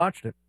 Watched it.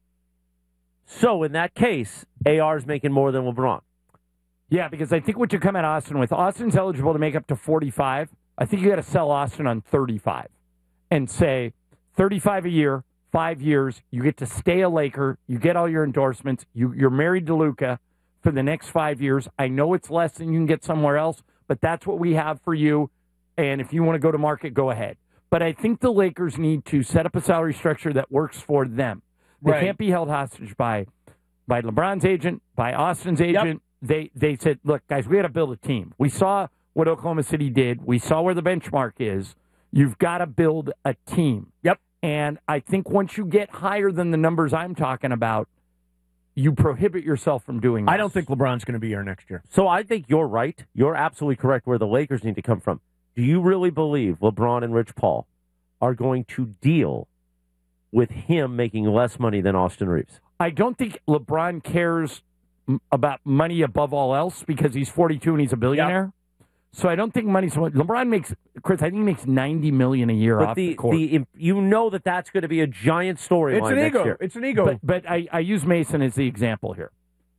So in that case, AR is making more than LeBron. Yeah, because I think what you come at Austin with, Austin's eligible to make up to 45. I think you got to sell Austin on 35 and say 35 a year, 5 years. You get to stay a Laker. You get all your endorsements. You're married to Luka for the next 5 years. I know it's less than you can get somewhere else, but that's what we have for you. And if you want to go to market, go ahead. But I think the Lakers need to set up a salary structure that works for them. They can't be held hostage by LeBron's agent, by Austin's agent. Yep. They said, look, guys, we got to build a team. We saw what Oklahoma City did. We saw where the benchmark is. You've got to build a team. Yep. And I think once you get higher than the numbers I'm talking about, you prohibit yourself from doing this. I don't think LeBron's going to be here next year. So I think you're right. You're absolutely correct where the Lakers need to come from. Do you really believe LeBron and Rich Paul are going to deal with him making less money than Austin Reeves? I don't think LeBron cares about money above all else because he's 42 and he's a billionaire. Yep. So I don't think money's so much. LeBron makes, Chris, I think he makes $90 million a year off the court. You know that's going to be a giant storyline next year. It's an ego. But I use Mason as the example here.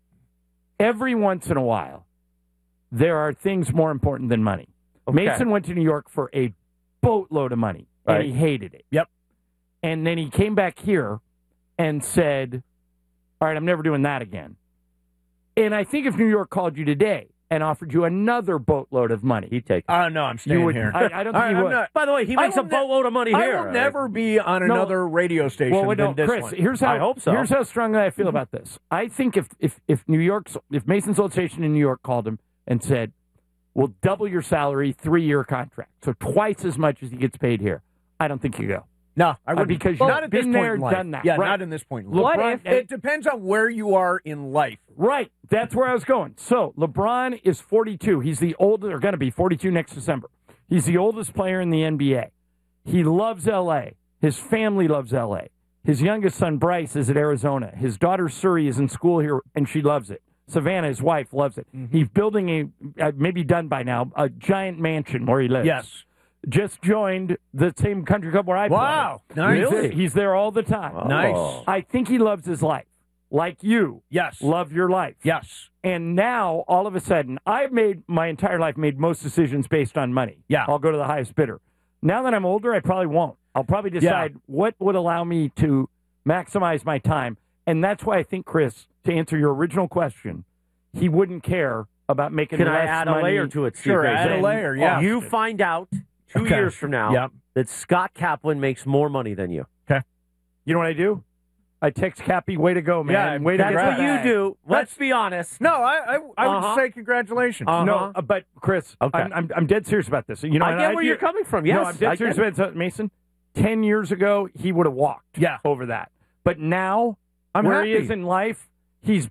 Every once in a while, there are things more important than money. Okay. Mason went to New York for a boatload of money, and he hated it. Yep. And then he came back here and said, all right, I'm never doing that again. And I think if New York called you today and offered you another boatload of money, he'd take it. Oh, no, I'm staying here. I don't think he would. Not, by the way, he makes a boatload of money here. I will never be on another radio station than this Chris, one. I hope so. Here's how strongly I feel about this. I think if Mason's old station in New York called him and said, we'll double your salary, 3-year contract, so twice as much as he gets paid here, I don't think you go. No, I wouldn't. Because you've not been there, done that. Yeah, right? not in this point. What if it depends on where you are in life. Right. That's where I was going. So LeBron is 42. He's the oldest, or going to be 42 next December. He's the oldest player in the NBA. He loves L.A. His family loves L.A. His youngest son, Bryce, is at Arizona. His daughter, Suri, is in school here, and she loves it. Savannah, his wife, loves it. Mm-hmm. He's building maybe done by now, a giant mansion where he lives. Yes. Just joined the same country club where I play. Wow. Nice. Really? He's there all the time. Oh. Nice. I think he loves his life. Like you. Yes. Love your life. Yes. And now, all of a sudden, I've made my entire life made most decisions based on money. Yeah. I'll go to the highest bidder. Now that I'm older, I probably won't. I'll probably decide what would allow me to maximize my time. And that's why I think, Chris, to answer your original question, he wouldn't care about making less money. Can I add a layer to it, Steve? Sure, add a layer, yeah. You find out 2 years from now that Scott Kaplan makes more money than you. Okay. You know what I do? I text Cappy, way to go, man. Yeah, way to that's what you do. Let's be honest. No, I would say congratulations. No, but Chris, I'm dead serious about this. You know, I get where you're coming from. Yes, no, I'm dead serious about it, Mason. 10 years ago, he would have walked over that. But now, where he is in life, he's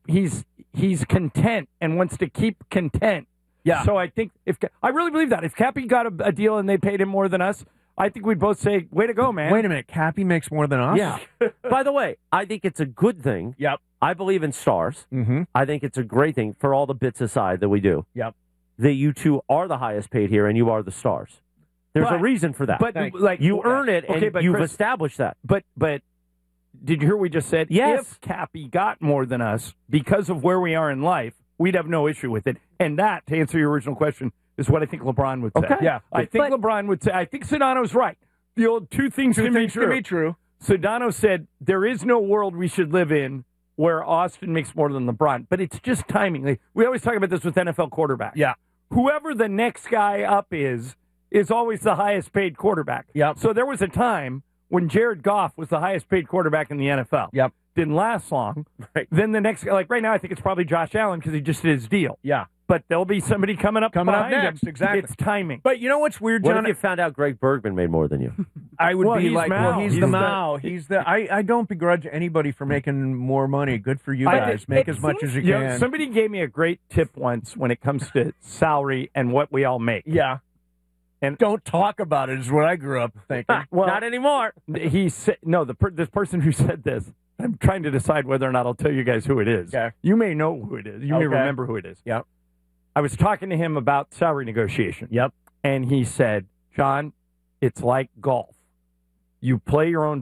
content and wants to keep content. Yeah. So I think I really believe that if Cappy got a deal and they paid him more than us, I think we'd both say, way to go, man. Wait a minute. Cappy makes more than us? Yeah. By the way, I think it's a good thing. Yep. I believe in stars. Mm-hmm. I think it's a great thing for all the bits aside that we do. Yep. That you two are the highest paid here and you are the stars. There's a reason for that. But you earn it and you've established that. But did you hear what we just said? Yes. If Cappy got more than us because of where we are in life, we'd have no issue with it. And that, to answer your original question, is what I think LeBron would say. Okay. Yeah. I think LeBron would say, I think Sedano's right. The old two things can be true. Sedano said, there is no world we should live in where Austin makes more than LeBron. But it's just timing. We always talk about this with NFL quarterbacks. Yeah. Whoever the next guy up is always the highest paid quarterback. Yep. So there was a time when Jared Goff was the highest paid quarterback in the NFL. Yep. Didn't last long. Right. Then the next guy, like right now, I think it's probably Josh Allen because he just did his deal. Yeah. But there'll be somebody coming up next. him. Exactly. It's timing. But you know what's weird, John? What if you found out Greg Bergman made more than you? I would be he's like, Mao. he's the Mao. I don't begrudge anybody for making more money. Good for you guys. Make as much as you can. Somebody gave me a great tip once when it comes to salary and what we all make. Yeah. And don't talk about it is what I grew up thinking. Well, not anymore. He said, this person who said this, I'm trying to decide whether or not I'll tell you guys who it is. Okay. You may know who it is. You may remember who it is. Yep. I was talking to him about salary negotiation. Yep. And he said, John, it's like golf. You play your own ball.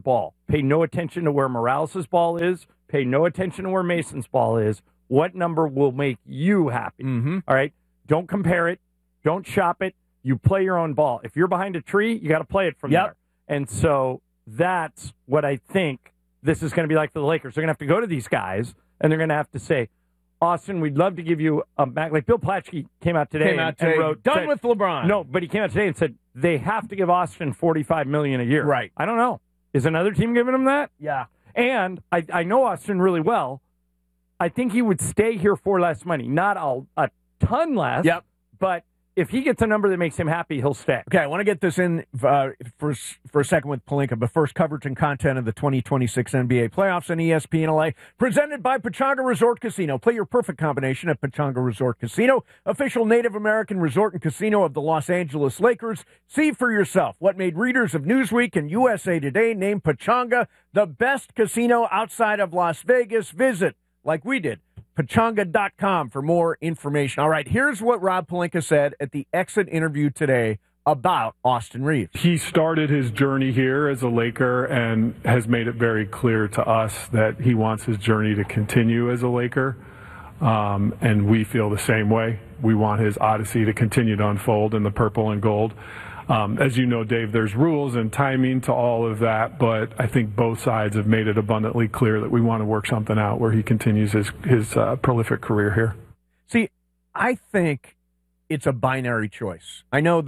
Pay no attention to where Morales' ball is. Pay no attention to where Mason's ball is. What number will make you happy? All right? Don't compare it. Don't shop it. You play your own ball. If you're behind a tree, you got to play it from there. And so that's what I think this is going to be like for the Lakers. They're going to have to go to these guys, and they're going to have to say, Austin, we'd love to give you a back. Like Bill Plaschke came out today and wrote, done with LeBron. No, but he came out today and said they have to give Austin $45 million a year. Right. I don't know. Is another team giving him that? Yeah. And I know Austin really well. I think he would stay here for less money. Not a ton less. Yep. But if he gets a number that makes him happy, he'll stay. Okay, I want to get this in for a second with Pelinka, but first, coverage and content of the 2026 NBA playoffs on ESPN LA, presented by Pechanga Resort Casino. Play your perfect combination at Pechanga Resort Casino, official Native American resort and casino of the Los Angeles Lakers. See for yourself what made readers of Newsweek and USA Today name Pechanga the best casino outside of Las Vegas. Visit, like we did, Pechanga.com for more information. All right, here's what Rob Pelinka said at the exit interview today about Austin Reeves. He started his journey here as a Laker and has made it very clear to us that he wants his journey to continue as a Laker. And we feel the same way. We want his odyssey to continue to unfold in the purple and gold. As you know, Dave, there's rules and timing to all of that, but I think both sides have made it abundantly clear that we want to work something out where he continues his prolific career here. See, I think it's a binary choice. I know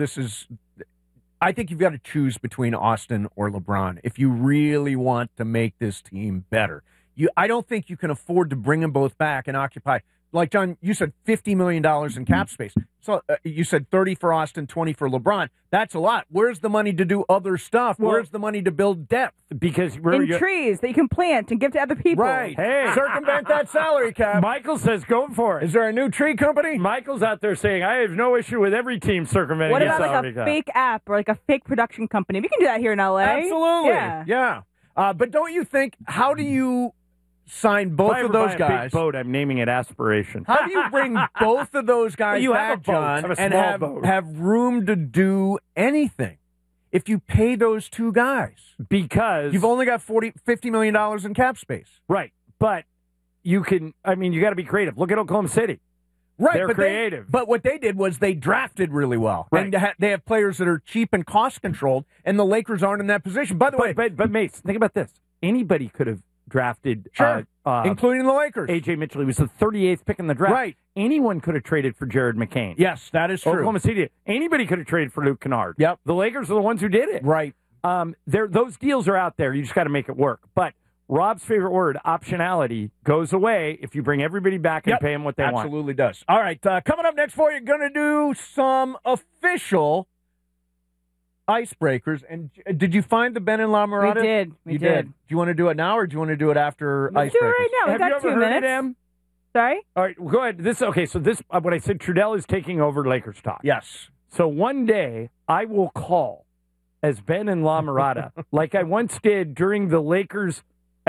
I think you've got to choose between Austin or LeBron if you really want to make this team better. I don't think you can afford to bring them both back and occupy. Like, John, you said $50 million in cap space. So you said 30 for Austin, 20 for LeBron. That's a lot. Where's the money to do other stuff? Where's the money to build depth? Because trees that you can plant and give to other people. Right. Hey. Circumvent that salary cap. Michael says go for it. Is there a new tree company? Michael's out there saying, I have no issue with every team circumventing What the about salary like a cap. fake app or like a fake production company? We can do that here in LA. Absolutely. Yeah. But don't you think, how do you sign both of those guys? A big boat, I'm naming it Aspiration. How do you bring both of those guys you back, have a boat. John, Have a and small boat. have room to do anything if you pay those two guys? Because You've only got $50 million in cap space. right, but you can. I mean, you got to be creative. Look at Oklahoma City. Right, They're but creative. But what they did was they drafted really well. Right. And they have players that are cheap and cost-controlled, and the Lakers aren't in that position. By the way, But Mace, think about this. Anybody could have drafted, Sure. Including the Lakers. A.J. Mitchell. He was the 38th pick in the draft. Right. Anyone could have traded for Jared McCain. Yes, that is true. Oklahoma City. Anybody could have traded for Luke Kennard. Yep. The Lakers are the ones who did it. Right. Those deals are out there. You just got to make it work. But Rob's favorite word, optionality, goes away if you bring everybody back and pay them what they want. Absolutely does. All right, coming up next for you, going to do some official icebreakers. And did you find the Ben and La Mirada? We did. We did. Do you want to do it now, or do you want to do it after Let's icebreakers? do it right now. Have We you got ever 2 heard minutes. it, Em? Sorry? All right, go ahead. So this, when I said Trudell is taking over Lakers talk. Yes. So one day I will call as Ben and La Mirada, like I once did during the Dodgers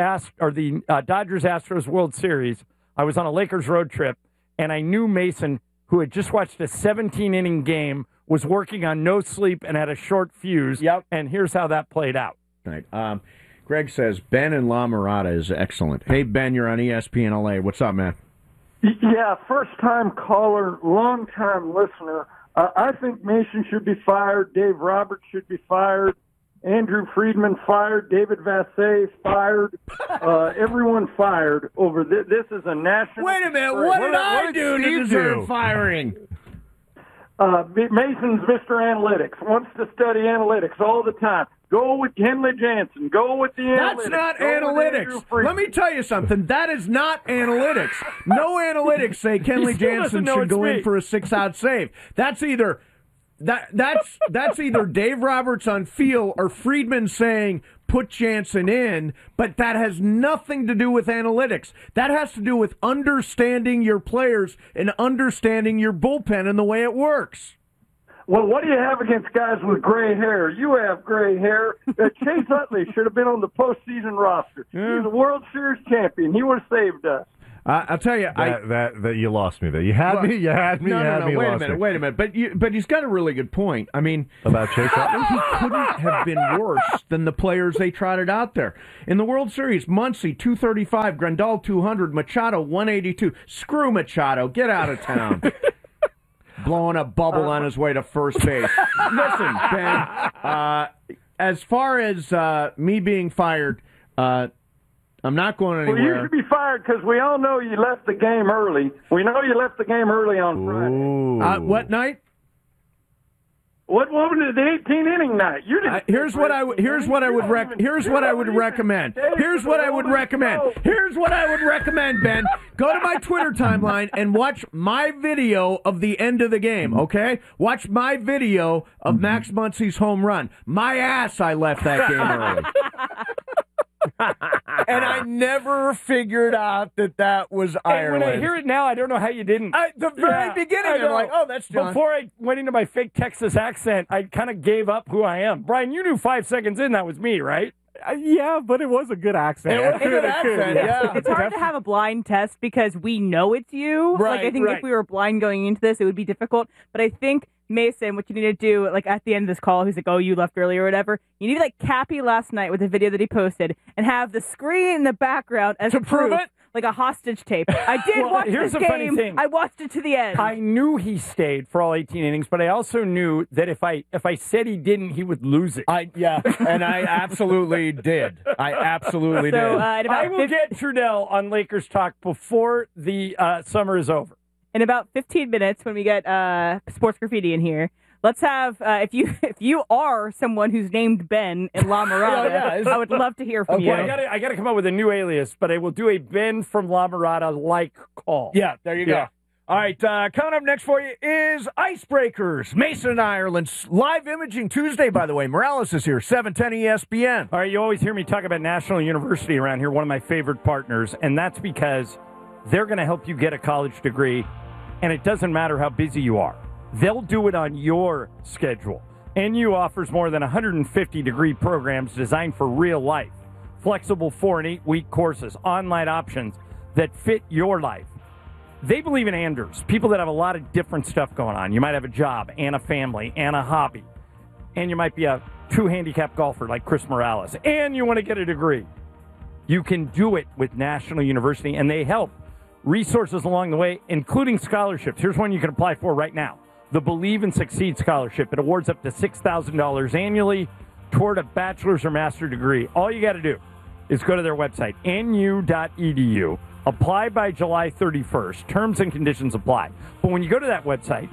Astros World Series. I was on a Lakers road trip, and I knew Mason, who had just watched a 17-inning game, was working on no sleep and had a short fuse. Yep. And here's how that played out. Right. Greg says Ben and La Mirada is excellent. Hey, Ben, you're on ESPN LA. What's up, man? Yeah, first-time caller, long-time listener. I think Mason should be fired. Dave Roberts should be fired. Andrew Friedman fired. David Vassay fired. Everyone fired over this. This is a national... Wait a minute. What did I do to deserve firing? Mason's Mr. Analytics. Wants to study analytics all the time. Go with Kenley Jansen. Go with the analytics. That's not Go with Andrew analytics. Friedman. Let me tell you something. That is not analytics. No analytics say Kenley Jansen should go in for a 6-out save. That's either Dave Roberts on field or Friedman saying put Jansen in, but that has nothing to do with analytics. That has to do with understanding your players and understanding your bullpen and the way it works. Well, what do you have against guys with gray hair? You have gray hair. Chase Utley should have been on the postseason roster. He's a World Series champion. He would have saved us. I'll tell you, that you lost me there. You had me. You had me. No, you had no, me. wait a lost minute. me. Wait a minute. But he's got a really good point. I mean, About Chase Utley? he couldn't have been worse than the players they trotted out there in the World Series. Muncy 235, Grandal 200, Machado 182. Screw Machado. Get out of town. Blowing a bubble on his way to first base. Listen, Ben. As far as me being fired. I'm not going anywhere. Well, you should be fired because we all know you left the game early. We know you left the game early on Friday. What night? What was it? The 18-inning night. You didn't. Here's what I would recommend. Here's what I would recommend, Ben. Go to my Twitter timeline and watch my video of the end of the game. Okay, watch my video of Max Muncy's home run. My ass, I left that game early. And I never figured out that was Ireland. When I hear it now, I don't know how you didn't. The very beginning, I'm like, oh, that's John. Before I went into my fake Texas accent, I kind of gave up who I am. Brian, you knew 5 seconds in that was me, right? Yeah, but it was a good accent. It was a good accent, yeah. It's hard to have a blind test because we know it's you. Right, like I think right. if we were blind going into this, it would be difficult. But I think Mason, what you need to do, like at the end of this call, he's like, "Oh, you left early or whatever." You need to like Cappy last night with the video that he posted and have the screen in the background as To prove it? like a hostage tape. I did watch here's this the funny game. thing. I watched it to the end. I knew he stayed for all 18 innings, but I also knew that if I said he didn't, he would lose it. And I absolutely did. I absolutely did. I will get Trudell on Lakers Talk before the summer is over. In about 15 minutes, when we get Sports Graffiti in here, let's have if you are someone who's named Ben in La Mirada, I would love to hear from you. I got to come up with a new alias, but I will do a Ben from La Mirada like call. Yeah, there you go. All right, coming up next for you is Icebreakers, Mason, Ireland. Live imaging Tuesday, by the way. Morales is here, 710 ESPN. All right, you always hear me talk about National University around here, one of my favorite partners, and that's because they're going to help you get a college degree, and it doesn't matter how busy you are. They'll do it on your schedule. NU offers more than 150 degree programs designed for real life. Flexible 4- and 8-week courses, online options that fit your life. They believe in Anders, people that have a lot of different stuff going on. You might have a job and a family and a hobby. And you might be a 2-handicap golfer like Chris Morales. And you want to get a degree. You can do it with National University, and they help. Resources along the way, including scholarships. Here's one you can apply for right now. The Believe and Succeed Scholarship. It awards up to $6,000 annually toward a bachelor's or master's degree. All you got to do is go to their website, nu.edu. Apply by July 31st. Terms and conditions apply. But when you go to that website,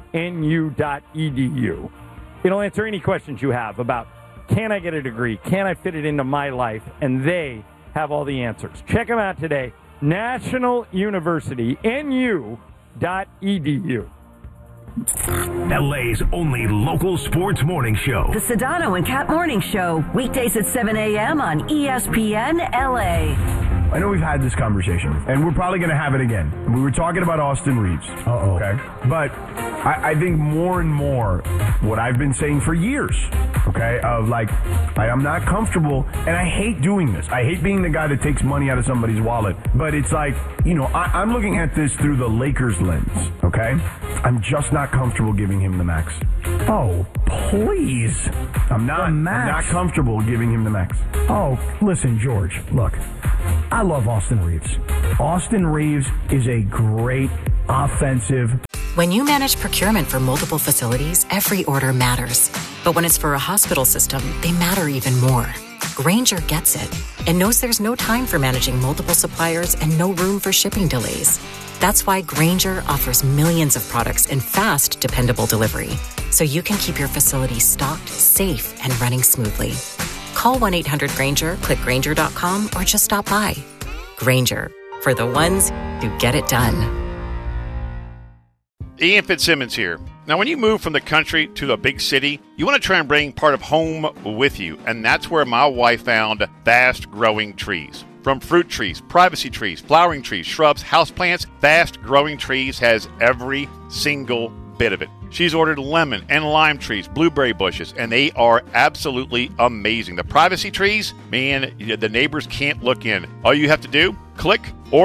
nu.edu, it'll answer any questions you have about, can I get a degree? Can I fit it into my life? And they have all the answers. Check them out today. National University, nu.edu. LA's only local sports morning show. The Sedano and Cat Morning Show, weekdays at 7 a.m. on ESPN LA. I know we've had this conversation, and we're probably going to have it again. We were talking about Austin Reeves. Uh-oh. Okay? But I think more and more what I've been saying for years, okay, of like, I'm not comfortable, and I hate doing this. I hate being the guy that takes money out of somebody's wallet. But it's like, I'm looking at this through the Lakers lens, okay? I'm just not comfortable giving him the max. Oh, please. I'm not comfortable giving him the max. Oh, listen, George, look. I love Austin Reeves. Austin Reeves is a great offensive. When you manage procurement for multiple facilities, every order matters. But when it's for a hospital system, they matter even more. Grainger gets it and knows there's no time for managing multiple suppliers and no room for shipping delays. That's why Grainger offers millions of products in fast, dependable delivery, so you can keep your facility stocked, safe, and running smoothly. Call 1-800-GRAINGER, click Grainger.com, or just stop by. Grainger, for the ones who get it done. Ian Fitzsimmons here. Now, when you move from the country to the big city, you want to try and bring part of home with you, and that's where my wife found Fast Growing Trees. From fruit trees, privacy trees, flowering trees, shrubs, houseplants, Fast Growing Trees has every single bit of it. She's ordered lemon and lime trees, blueberry bushes, and they are absolutely amazing. The privacy trees, man, the neighbors can't look in. All you have to do, click, order,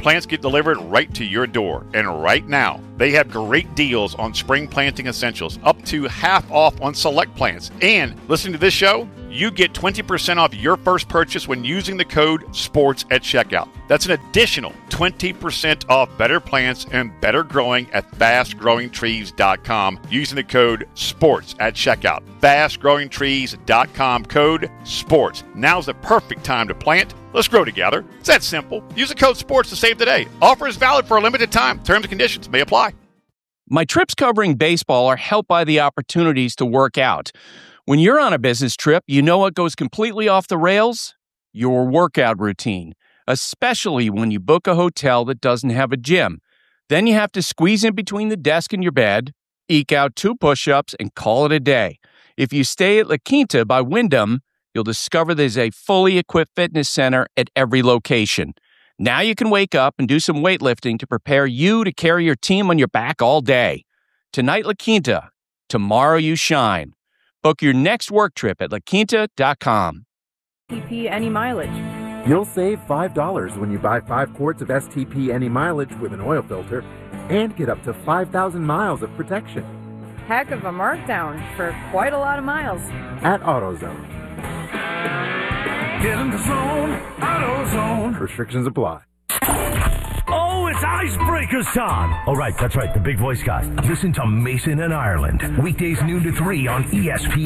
plants get delivered right to your door. And right now, they have great deals on spring planting essentials, up to half off on select plants. And listening to this show, you get 20% off your first purchase when using the code SPORTS at checkout. That's an additional 20% off better plants and better growing at fastgrowingtrees.com using the code SPORTS at checkout. Fastgrowingtrees.com, code SPORTS. Now's the perfect time to plant. Let's grow together. It's that simple. Use the code SPORTS to save today. Offer is valid for a limited time. Terms and conditions may apply. My trips covering baseball are helped by the opportunities to work out. When you're on a business trip, you know what goes completely off the rails? Your workout routine, especially when you book a hotel that doesn't have a gym. Then you have to squeeze in between the desk and your bed, eke out 2 push-ups, and call it a day. If you stay at La Quinta by Wyndham, you'll discover there's a fully equipped fitness center at every location. Now you can wake up and do some weightlifting to prepare you to carry your team on your back all day. Tonight, La Quinta. Tomorrow, you shine. Book your next work trip at laquinta.com. STP Any Mileage. You'll save $5 when you buy 5 quarts of STP Any Mileage with an oil filter and get up to 5,000 miles of protection. Heck of a markdown for quite a lot of miles. At AutoZone. Get in the zone, AutoZone. Restrictions apply. Oh, it's Icebreakers time. All right, that's right, the big voice guy. Listen to Mason and Ireland. Weekdays noon to 3 on ESPN.